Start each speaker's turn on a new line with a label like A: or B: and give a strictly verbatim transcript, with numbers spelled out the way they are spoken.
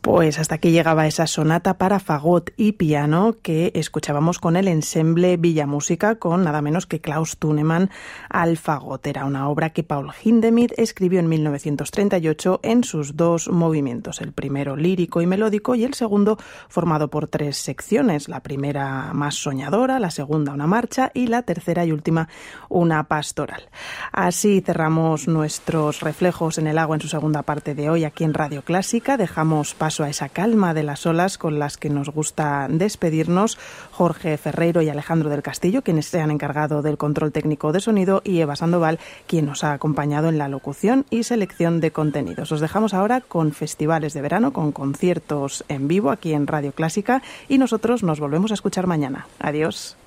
A: Pues hasta aquí llegaba esa sonata para fagot y piano que escuchábamos con el ensemble Villamúsica, con nada menos que Klaus Thunemann al fagot. Era una obra que Paul Hindemith escribió en mil novecientos treinta y ocho en sus dos movimientos, el primero lírico y melódico y el segundo formado por tres secciones, la primera más soñadora, la segunda una marcha y la tercera y última una pastoral. Así cerramos nuestros reflejos en el agua en su segunda parte de hoy aquí en Radio Clásica. Dejamos paso a esa calma de las olas con las que nos gusta despedirnos. Jorge Ferreiro y Alejandro del Castillo, quienes se han encargado del control técnico de sonido, y Eva Sandoval, quien nos ha acompañado en la locución y selección de contenidos. Os dejamos ahora con festivales de verano, con conciertos en vivo aquí en Radio Clásica, y nosotros nos volvemos a escuchar mañana. Adiós.